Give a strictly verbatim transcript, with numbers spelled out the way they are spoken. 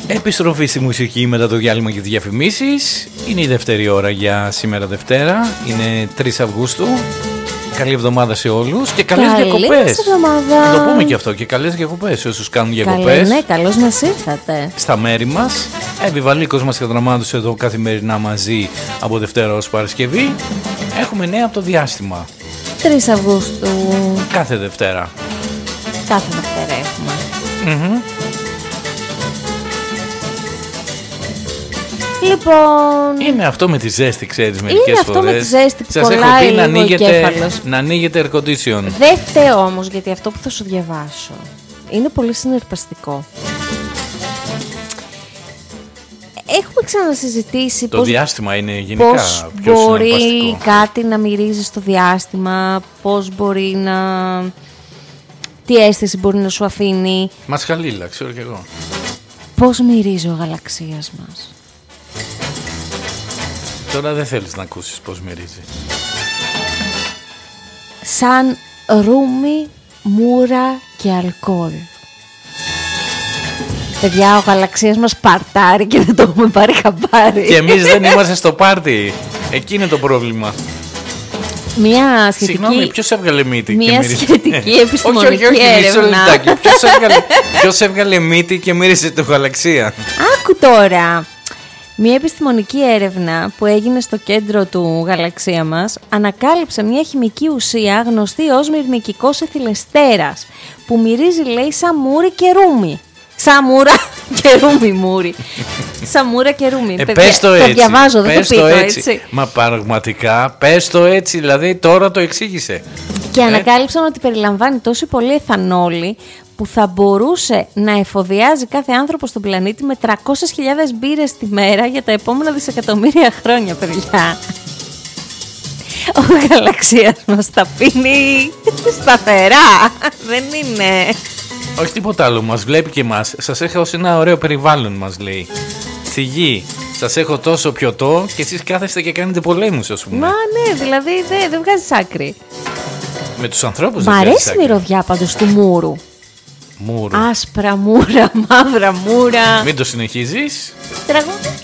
Επιστροφή στη μουσική μετά το διάλειμμα και τις διαφημίσεις. Είναι η δεύτερη ώρα για σήμερα Δευτέρα. Είναι τρεις Αυγούστου. Καλή εβδομάδα σε όλους και καλές καλή διακοπές. εβδομάδα. Να το πούμε και αυτό, και καλές διακοπές σε όσους κάνουν διακοπές. Καλή, ναι, καλώς μας ήρθατε. Στα μέρη μας. Επιβαλίκος μας και δραμάτους εδώ καθημερινά μαζί από Δευτέρα ως Παρασκευή. Έχουμε νέα από το διάστημα. τρεις Αυγούστου. Κάθε Δευτέρα. Κάθε Δευτέρα έχουμε. Mm-hmm. Λοιπόν... Είναι αυτό με τη ζέστη, ξέρεις, μερικές φορές. Είναι αυτό φορές. Με τη ζέστη που σας κολλάει έχω πει να ανοίγετε, να ανοίγετε air condition. Δεν φταίω όμως, γιατί αυτό που θα σου διαβάσω είναι πολύ συναρπαστικό. Έχουμε ξανασυζητήσει το πώς, διάστημα είναι γενικά πώς πιο μπορεί συναρπαστικό. κάτι να μυρίζει στο διάστημα, πώς μπορεί να... τι αίσθηση μπορεί να σου αφήνει. Μασχαλίλα, ξέρω κι εγώ. Πώς μυρίζει ο γαλαξίας μας. Τώρα δεν θέλεις να ακούσεις πώς μυρίζει. Σαν ρούμι, μούρα και αλκοόλ. Παιδιά, ο γαλαξίας μας παρτάρει και δεν το έχουμε πάρει χαμπάρι. Και εμείς δεν είμαστε στο πάρτι. Εκεί είναι το πρόβλημα. Μια σχετική... Συγγνώμη, ποιος έβγαλε μύτη μια και μύριζε. σχετική επιστημονική όχι, όχι, όχι, έρευνα. Ποιος έβγαλε, ποιος έβγαλε μύτη και μύριζε το γαλαξία. Άκου τώρα. Μια επιστημονική έρευνα που έγινε στο κέντρο του γαλαξία μας ανακάλυψε μια χημική ουσία γνωστή ως μυρμικικός εθιλεστέρας που μυρίζει, λέει, σαν μούρι και ρούμι. Σαμούρα και ρούμι μούρι. Σαμούρα και ρούμι. Ε, Παιδιά, πες το έτσι. Το διαβάζω, δεν πες το πείτο έτσι. έτσι. Μα πραγματικά, πες το έτσι, δηλαδή τώρα το εξήγησε. Και ε? ανακάλυψαν ότι περιλαμβάνει τόσο πολύ εθανόλη που θα μπορούσε να εφοδιάζει κάθε άνθρωπο στον πλανήτη με τριακόσιες χιλιάδες μπύρες τη μέρα για τα επόμενα δισεκατομμύρια χρόνια, παιδιά. Ο γαλαξίας μας τα πίνει σταθερά. Δεν είναι... Όχι τίποτα άλλο, μας βλέπει και εμάς. Σας έχω σε ένα ωραίο περιβάλλον, μας λέει. Στη γη. Σας έχω τόσο πιωτό και εσείς κάθεστε και κάνετε πολέμους, ας πούμε. Μα ναι, δηλαδή δεν δε βγάζεις άκρη. Με τους ανθρώπους Μ' δεν βγάζεις αρέσει η άκρη. μυρωδιά πάντως του μούρου. Μούρου. Άσπρα μούρα, μαύρα μούρα. Μην το συνεχίζεις. Τραγούδι